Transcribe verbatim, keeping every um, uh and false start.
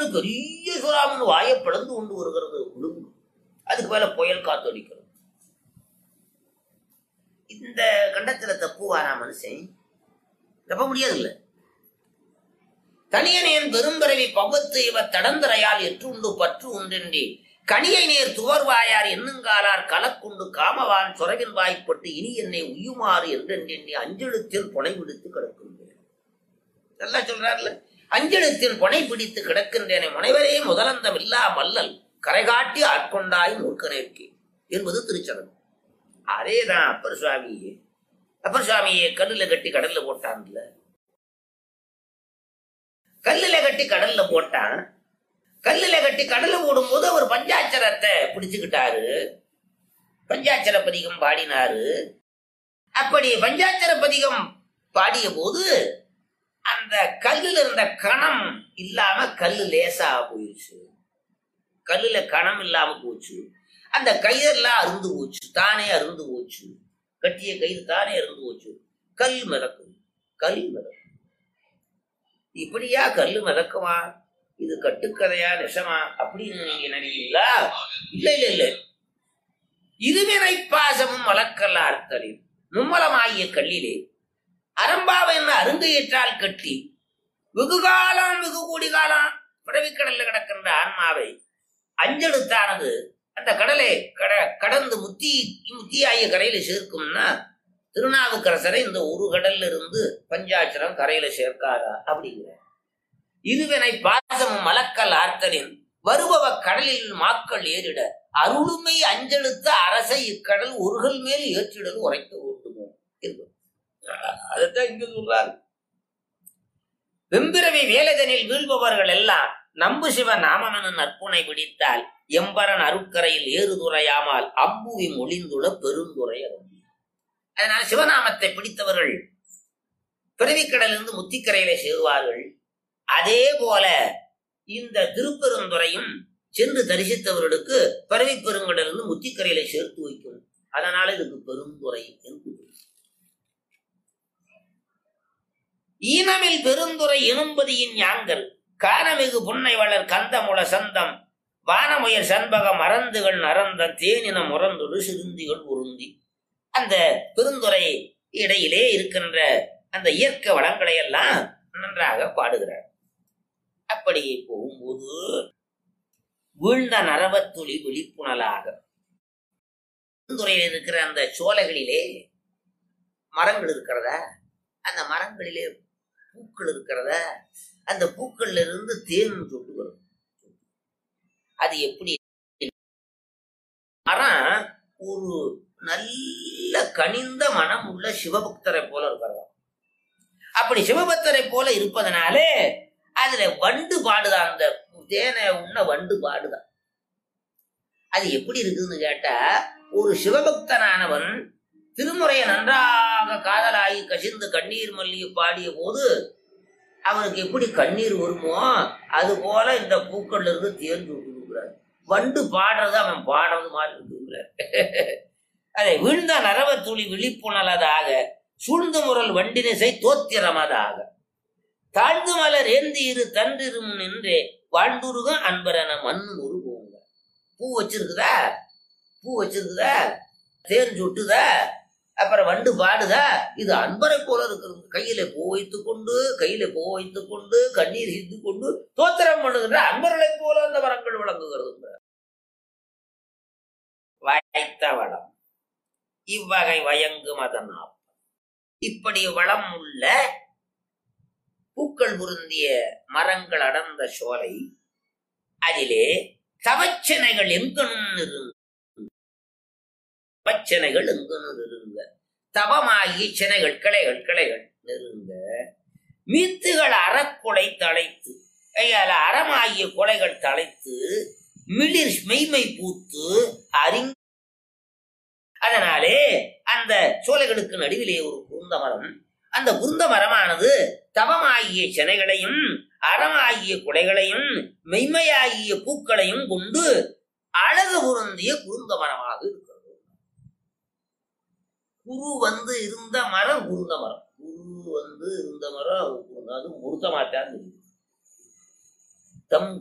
பெரிய சுறாமன் வாயை பிளந்து கொண்டு வருகிறது விழுங்கு. அதுக்கு மேல புயல் காத்து அடிக்கிறது. இந்த கண்டத்துல தப்புவாரா மனுஷன்? தப்ப முடியாது இல்ல. தனியனேன் பெரும்பிறவி பவத்து இவ தடந்தரையால் எற்றுண்டு பற்று உண்டென்றி கனியை நேர் துவர்வாயார் என்னுங்காலார் கலக்குண்டு காமவான் சுரவின் வாய்ப்பட்டு இனி என்னை உயுமாறு என்றென்றெண்ணி அஞ்செழுத்தில் புனை பிடித்து கிடக்கின்றேன். நல்லா சொல்றாருல, அஞ்செழுத்தில் புனை பிடித்து கிடக்கின்றேனே முனைவரே முதலந்தம் இல்லா மல்லல் கரைகாட்டி ஆட்கொண்டாய் மூர்க்கனேற்கே என்பது திருச்சரணம். அதேதான் அப்பர் சுவாமியே. அப்பர் சுவாமியை கல்லுல கட்டி கடல்ல போட்டான்ல, கல்லுல கட்டி கடல்ல போட்டான். கல்லுல கட்டி கடல்ல போடும் போது அவர் பஞ்சாட்சரத்தை பிடிச்சுக்கிட்டாரு, பஞ்சாட்சர பதிகம் பாடினாரு. அப்படி பஞ்சாட்சர பதிகம் பாடிய போது அந்த கல்லுல இருந்த கணம் இல்லாம கல்லு லேசா போயிடுச்சு. கல்லுல கணம் இல்லாம போச்சு. அந்த கயிறெல்லாம் அருந்து போச்சு, தானே அருந்து போச்சு. கட்டிய கயிறு தானே அருந்து போச்சு. கல் மிதக்கும், கல் மிதக்கும். இப்படியா கல்லு மிதக்குமா? இது கட்டுக்கதையா நெசமா அப்படின்னு நீங்க நினைக்கிறீங்களா? இல்ல இல்ல இல்ல. இருவினை பாசமும் வளர்க்கல்ல அர்த்தலில் மும்மலமாகிய கல்லிலே அரம்பாவை என்ன அருங்கையற்றால் கட்டி வெகு காலம் வெகு கோடி காலம் பிறவிக்கடல்ல கிடக்கின்ற ஆன்மாவை அஞ்செழுத்தானது அந்த கடலை கட கடந்து முத்தி முத்தியாகிய கரையில சேர்க்கும்னா திருநாவுக்கரசரை இந்த ஒரு கடல்ல இருந்து பஞ்சாட்சரம் கரையில சேர்க்காதா அப்படிங்கிற. இருவினை பாசமும் மலக்கல் ஆர்த்தலின் வருபவ கடலில் மாக்கள் ஏறிட அருளுமை அஞ்செழுத்த அரசை இக்கடல் ஒருகள் மேல் ஏற்றிடல் உரைக்க ஓட்டுமோ இருக்கும். அதைத்தான் இங்க சொல்றாரு. வெம்பிரவி வேலைதனில் வீழ்பவர்கள் எல்லாம் நம்பு சிவ நாமமென நற்புனை பிடித்தால் எம்பரன் அருக்கரையில் ஏறுதுறையாமல் அம்புவி மொழிந்துள்ள பெருந்துறை. அதனால சிவநாமத்தை பிடித்தவர்கள் பிறவிக்கடலிருந்து முத்திக்கரையில சேருவார்கள். அதே போல இந்த திருப்பெருந்துறையும் சென்று தரிசித்தவர்களுக்கு பிறவி பெருங்கடலிருந்து முத்திக்கரையில சேர்த்து வைக்கும். அதனால இதுக்கு பெருந்துறை என்று. ஈனமில் பெருந்துறை எனும்பதியின் யாங்கல் கானமிகு புன்னை வளர் கந்தமுள சந்தம் வானமுயர் சண்பக மறந்துகள் நரந்த தேனின முரந்தொரு சிறுந்திகள் உருந்தி. அந்த பெருந்துறை இடையிலே இருக்கின்ற அந்த இயற்கை வளங்களை எல்லாம் நன்றாக பாடுகிறார். அப்படி போகும்போது வீழ்ந்த நரவத்துளி விழிப்புணலாக பெருந்துறையில் இருக்கிற அந்த சோலைகளிலே மரங்கள் இருக்கிறதா, அந்த மரங்களிலே பூக்கள் இருக்கிறத, அந்த பூக்கள்ல இருந்து தேன் சொட்டு வரும். அது எப்படி மரம் ஒரு நல்ல கனிந்த மனம் உள்ள சிவபக்தரை போல இருக்கிறதா. அப்படி சிவபக்தரை போல இருப்பதனாலே அதுல வண்டு பாடுதான், அந்த தேனை உண்ண வண்டு பாடுதான். அது எப்படி இருக்குதுன்னு கேட்டா, ஒரு சிவபக்தனானவன் திருமுறையை நன்றாக காதலாகி கசிந்து கண்ணீர் மல்லிகை பாடிய போது அவனுக்கு எப்படி கண்ணீர் வருமோ அது போல இந்த பூக்கள்ல இருந்து தேர்ந்து விட்டுருக்கிறார். வண்டு பாடுறது அவன் பாடுறது மாதிரி இருக்குங்கிறார். அதை வீழ்ந்த நரவ துளி விழிப்புணலதாக சூழ்ந்து முரல் வண்டினிசை தோத்திரமதாக தாழ்ந்து மலர் ஏந்தி இரு தன்றிரும் நின்றே வாழ்ந்துருகும் அன்பரன மண்ணு உருவோங்க. பூ வச்சிருக்குதா, பூ வச்சிருக்குதா, தேன் சுட்டுதா, அப்புறம் வண்டு பாடுதா, இது அன்பரை போல இருக்கிறது. கையில பூ வைத்துக் கொண்டு கையில பூ வைத்துக் கொண்டு கண்ணீர் சிந்து கொண்டு தோத்திரம் பண்ணுகின்ற அன்பர்களை போல அந்த வரங்கள் விளங்குகிறது. வாய்த்த வளம் இவ்வகை வயங்கும் அதனால் இப்படி வளம் உள்ள பூக்கள் பொருந்திய மரங்கள் அடர்ந்த சோலை, அதிலே தவச்சனைகள் எங்கனும் இருந்த பச்சனைகள் எங்கனும் இருந்த தவமாகி சினைகள் கிளைகள் கிளைகள் நெருங்க மீத்துகள் அறக்குலை தழைத்து கையால அறமாகிய கொலைகள் தழைத்து மிளிர் மெய்மை பூத்து அறிஞ. அதனாலே அந்த சோலைகளுக்கு நடுவிலே ஒரு குருந்த மரம், அந்த குருந்த மரமானது தவமாகிய சினைகளையும் அறமாகிய குலைகளையும் மெய்மையாகிய பூக்களையும் கொண்டு அழகு பொருந்திய குருந்த மரமாக இருக்கிறது. குரு வந்து இருந்த மரம் குருந்த மரம், குரு வந்து இருந்த மரம் அது முருத்த மாட்டான்னு தம்